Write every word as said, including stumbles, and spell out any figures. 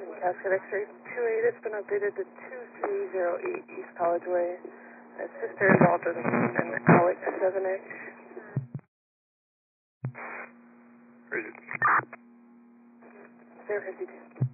Cascade X-ray two eight, it's been updated to two three zero eight East College Way. Uh, Sister Dalton and Alex seven H. Rated. zero fifty-two.